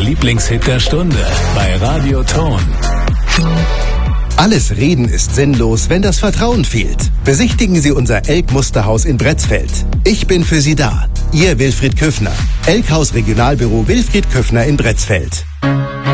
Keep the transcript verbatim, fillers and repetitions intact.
Lieblingshit der Stunde bei Radio Ton. Alles Reden ist sinnlos, wenn das Vertrauen fehlt. Besichtigen Sie unser Elk-Musterhaus in Bretzfeld. Ich bin für Sie da. Ihr Wilfried Küffner. Elkhaus Regionalbüro Wilfried Küffner in Bretzfeld.